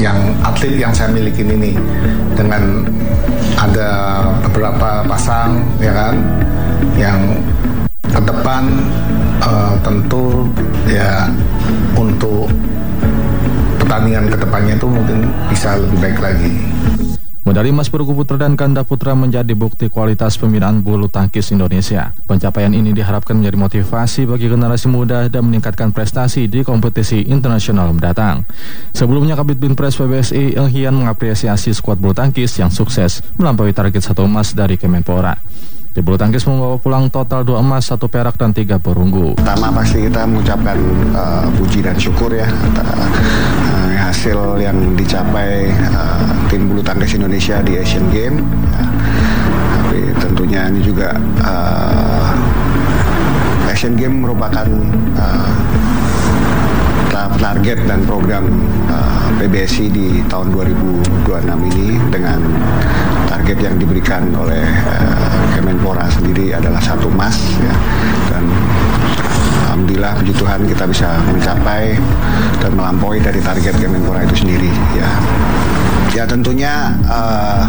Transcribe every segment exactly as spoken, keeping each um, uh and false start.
yang atlet yang saya miliki ini dengan ada beberapa pasang ya kan yang ke depan uh, tentu ya untuk pertandingan kedepannya itu mungkin bisa lebih baik lagi. Medali emas perunggu putra dan ganda putra menjadi bukti kualitas pembinaan bulu tangkis Indonesia. Pencapaian ini diharapkan menjadi motivasi bagi generasi muda dan meningkatkan prestasi di kompetisi internasional mendatang. Sebelumnya Kabid Binpres P B S I Ilhian mengapresiasi skuad bulu tangkis yang sukses melampaui target satu emas dari Kemenpora. Di bulu tangkis membawa pulang total dua emas, satu perak, dan tiga perunggu. Pertama pasti kita mengucapkan uh, puji dan syukur ya uh, hasil yang dicapai uh, tim bulu tangkis Indonesia di Asian Games. Ya. Tapi tentunya ini juga uh, Asian Games merupakan uh, target dan program uh, P B S I di tahun dua ribu dua puluh enam ini dengan target yang diberikan oleh uh, Kemenpora sendiri adalah satu emas ya. Dan alhamdulillah puji Tuhan kita bisa mencapai dan melampaui dari target Kemenpora itu sendiri ya. Ya tentunya uh,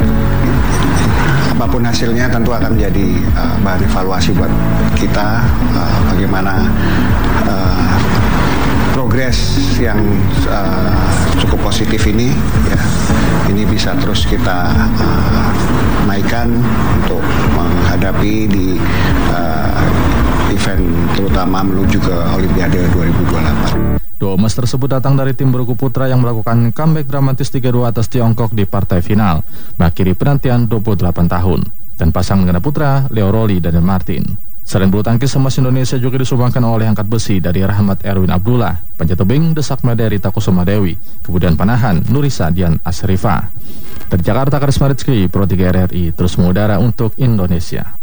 apapun hasilnya tentu akan menjadi uh, bahan evaluasi buat kita uh, bagaimana uh, progres yang uh, cukup positif ini ya, ini bisa terus kita uh, naikkan untuk menghadapi di uh, event terutama menuju ke Olimpiade dua ribu dua puluh delapan. Dua emas tersebut datang dari tim bergu putra yang melakukan comeback dramatis tiga dua atas Tiongkok di partai final, mengakhiri penantian dua puluh delapan tahun. Dan pasangan ganda putra Leo Rolly dan Dan Martin. Selain bulu tangkis, emas Indonesia juga disumbangkan oleh angkat besi dari Rahmat Erwin Abdullah, panjat tebing Desak Mederi Takusuma Dewi, kemudian panahan Nurisa Dian Asrifa. Dari Jakarta, Karisma Rizky, Pro tiga R R I, terus mengudara untuk Indonesia.